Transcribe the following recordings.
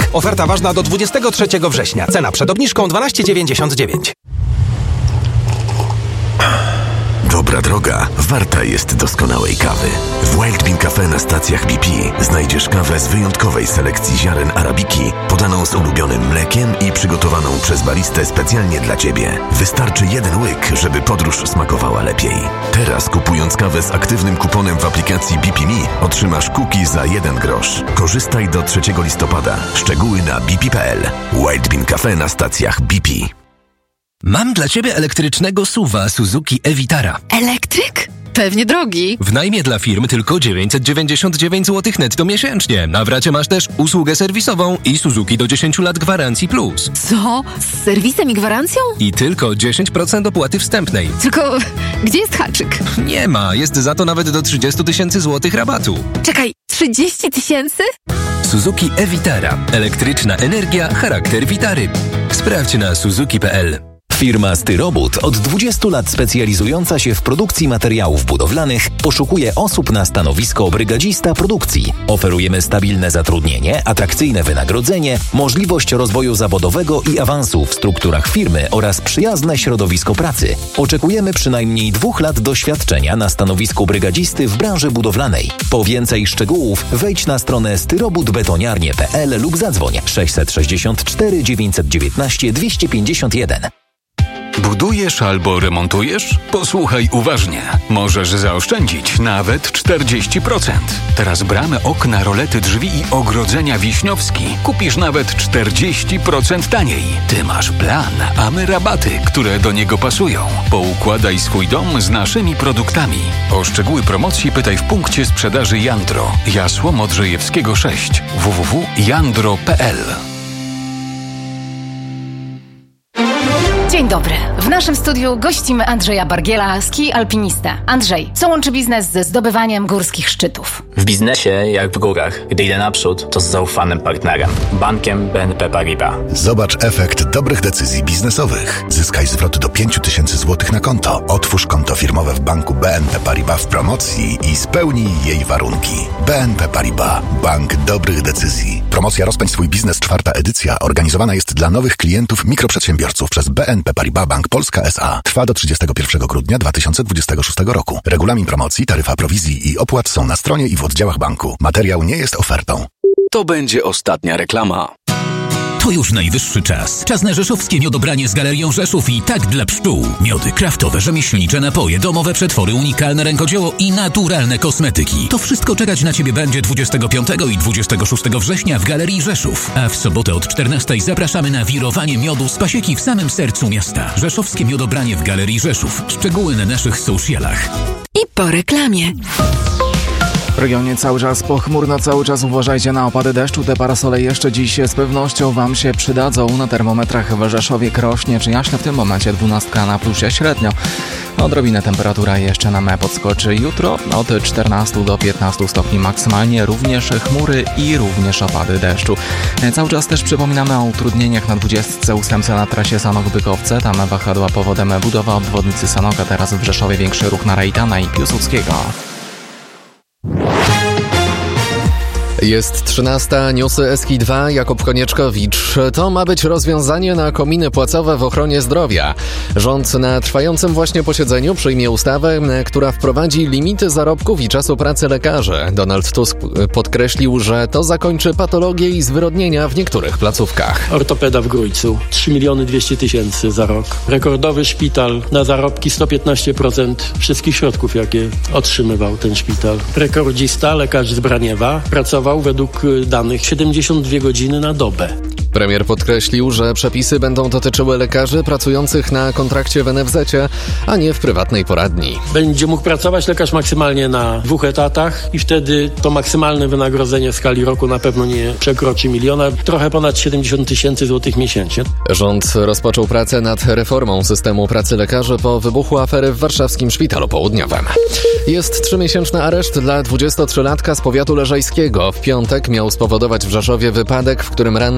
Oferta ważna do 23 września. Cena przed obniżką 12,99. Dobra droga warta jest doskonałej kawy. W Wild Bean Cafe na stacjach BP znajdziesz kawę z wyjątkowej selekcji ziaren arabiki, podaną z ulubionym mlekiem i przygotowaną przez baristę specjalnie dla Ciebie. Wystarczy jeden łyk, żeby podróż smakowała lepiej. Teraz kupując kawę z aktywnym kuponem w aplikacji BP Me otrzymasz cookie za 1 grosz. Korzystaj do 3 listopada. Szczegóły na bp.pl. Wild Bean Cafe na stacjach BP. Mam dla Ciebie elektrycznego SUV-a Suzuki e-Vitara. Elektryk? Pewnie drogi. W najmie dla firmy tylko 999 zł netto miesięcznie. Na w racie masz też usługę serwisową i Suzuki do 10 lat gwarancji plus. Co? Z serwisem i gwarancją? I tylko 10% opłaty wstępnej. Tylko gdzie jest haczyk? Nie ma, jest za to nawet do 30 000 złotych rabatu. Czekaj, 30 000? Suzuki e-Vitara. Elektryczna energia, charakter Vitary. Sprawdź na suzuki.pl. Firma Styrobud, od 20 lat specjalizująca się w produkcji materiałów budowlanych, poszukuje osób na stanowisko brygadzista produkcji. Oferujemy stabilne zatrudnienie, atrakcyjne wynagrodzenie, możliwość rozwoju zawodowego i awansu w strukturach firmy oraz przyjazne środowisko pracy. Oczekujemy przynajmniej 2 lat doświadczenia na stanowisku brygadzisty w branży budowlanej. Po więcej szczegółów wejdź na stronę styrobudbetoniarnie.pl lub zadzwoń 664 919 251. Budujesz albo remontujesz? Posłuchaj uważnie. Możesz zaoszczędzić nawet 40%. Teraz bramy, okna, rolety, drzwi i ogrodzenia Wiśniowski kupisz nawet 40% taniej. Ty masz plan, a my rabaty, które do niego pasują. Poukładaj swój dom z naszymi produktami. O szczegóły promocji pytaj w punkcie sprzedaży Jandro. Jasło Modrzejewskiego 6. www.jandro.pl. Dzień dobry. W naszym studiu gościmy Andrzeja Bargiela, ski alpinistę. Andrzej, co łączy biznes ze zdobywaniem górskich szczytów? W biznesie, jak w górach, gdy idę naprzód, to z zaufanym partnerem, bankiem BNP Paribas. Zobacz efekt dobrych decyzji biznesowych. Zyskaj zwrot do 5000 zł na konto. Otwórz konto firmowe w banku BNP Paribas w promocji i spełnij jej warunki. BNP Paribas. Bank dobrych decyzji. Promocja Rozpędź swój biznes, 4. edycja, organizowana jest dla nowych klientów mikroprzedsiębiorców przez BNP Paribas Bank Polska S.A. Trwa do 31 grudnia 2026 roku. Regulamin promocji, taryfa prowizji i opłat są na stronie i w oddziałach banku. Materiał nie jest ofertą. To będzie ostatnia reklama. To już najwyższy czas. Czas na rzeszowskie miodobranie z Galerią Rzeszów i tak dla pszczół. Miody, kraftowe, rzemieślnicze napoje, domowe przetwory, unikalne rękodzieło i naturalne kosmetyki. To wszystko czekać na Ciebie będzie 25 i 26 września w Galerii Rzeszów. A w sobotę od 14 zapraszamy na wirowanie miodu z pasieki w samym sercu miasta. Rzeszowskie miodobranie w Galerii Rzeszów. Szczegóły na naszych socialach. I po reklamie. W regionie cały czas pochmurno, cały czas uważajcie na opady deszczu. Te parasole jeszcze dziś z pewnością Wam się przydadzą. Na termometrach w Rzeszowie, Krośnie czy Jaśle w tym momencie 12 na plusie średnio. Odrobinę temperatura jeszcze na podskoczy jutro od 14 do 15 stopni maksymalnie, również chmury i również opady deszczu. Cały czas też przypominamy o utrudnieniach na 28 na trasie Sanok-Bykowce. Tam wahadła powodem budowa obwodnicy Sanoka, teraz w Rzeszowie większy ruch na Rejtana i Piłsudskiego. Jest 13, newsy SK2, Jakub Konieczkowicz. To ma być rozwiązanie na kominy płacowe w ochronie zdrowia. Rząd na trwającym właśnie posiedzeniu przyjmie ustawę, która wprowadzi limity zarobków i czasu pracy lekarzy. Donald Tusk podkreślił, że to zakończy patologie i zwyrodnienia w niektórych placówkach. Ortopeda w Grójcu, 3 200 000 za rok. Rekordowy szpital, na zarobki 115% wszystkich środków, jakie otrzymywał ten szpital. Rekordzista, lekarz z Braniewa, pracował według danych 72 godziny na dobę. Premier podkreślił, że przepisy będą dotyczyły lekarzy pracujących na kontrakcie w NFZ-cie, a nie w prywatnej poradni. Będzie mógł pracować lekarz maksymalnie na 2 etatach i wtedy to maksymalne wynagrodzenie w skali roku na pewno nie przekroczy 1 000 000, trochę ponad 70 000 złotych miesięcznie. Rząd rozpoczął pracę nad reformą systemu pracy lekarzy po wybuchu afery w warszawskim Szpitalu Południowym. Jest 3-miesięczny areszt dla 23-latka z powiatu leżajskiego. W piątek miał spowodować w Rzeszowie wypadek, w którym rannych zostało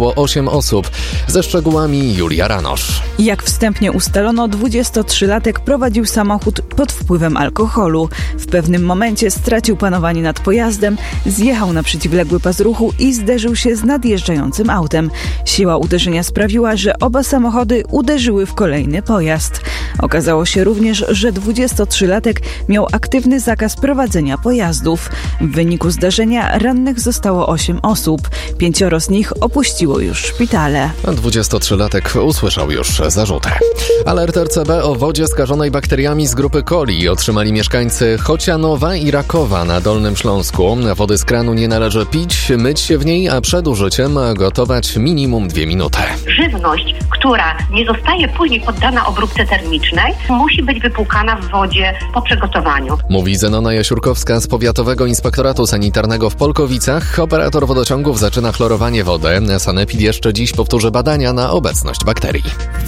zmarło 8 osób. Ze szczegółami Julia Ranosz. Jak wstępnie ustalono, 23-latek prowadził samochód pod wpływem alkoholu. W pewnym momencie stracił panowanie nad pojazdem, zjechał na przeciwległy pas ruchu i zderzył się z nadjeżdżającym autem. Siła uderzenia sprawiła, że oba samochody uderzyły w kolejny pojazd. Okazało się również, że 23-latek miał aktywny zakaz prowadzenia pojazdów. W wyniku zdarzenia rannych zostało 8 osób. 5 z nich opuściło już szpitale. 23-latek usłyszał już zarzuty. Alert RCB o wodzie skażonej bakteriami z grupy coli otrzymali mieszkańcy Chocianowa i Rakowa na Dolnym Śląsku. Wody z kranu nie należy pić, myć się w niej, a przed użyciem gotować minimum 2 minuty. Żywność, która nie zostaje później poddana obróbce termicznej, musi być wypłukana w wodzie po przygotowaniu. Mówi Zenona Jasiurkowska z Powiatowego Inspektoratu Sanitarnego w Polkowicach. Operator wodociągów zaczyna chlorowanie wody. Sanepid jeszcze dziś powtórzy badania na obecność bakterii.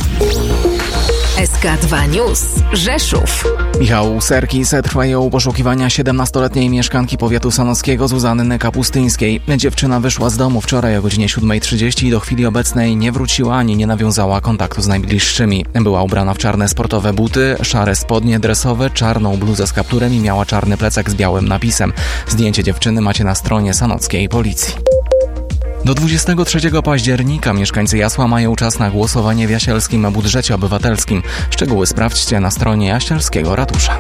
SK2 News. Rzeszów. Michał Serkis, trwają poszukiwania 17-letniej mieszkanki powiatu sanockiego Zuzanny Kapustyńskiej. Dziewczyna wyszła z domu wczoraj o godzinie 7:30 i do chwili obecnej nie wróciła ani nie nawiązała kontaktu z najbliższymi. Była ubrana w czarne sportowe buty, szare spodnie dresowe, czarną bluzę z kapturem i miała czarny plecak z białym napisem. Zdjęcie dziewczyny macie na stronie sanockiej policji. Do 23 października mieszkańcy Jasła mają czas na głosowanie w Jasielskim Budżecie Obywatelskim. Szczegóły sprawdźcie na stronie Jasielskiego Ratusza.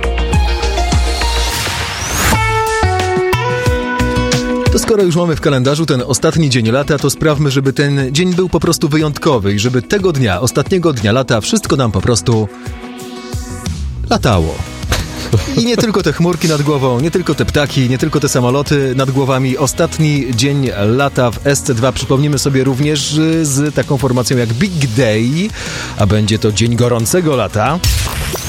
To skoro już mamy w kalendarzu ten ostatni dzień lata, to sprawmy, żeby ten dzień był po prostu wyjątkowy i żeby tego dnia, ostatniego dnia lata, wszystko nam po prostu latało. I nie tylko te chmurki nad głową, nie tylko te ptaki, nie tylko te samoloty nad głowami. Ostatni dzień lata w SC2 przypomnimy sobie również z taką formacją jak Big Day, a będzie to dzień gorącego lata.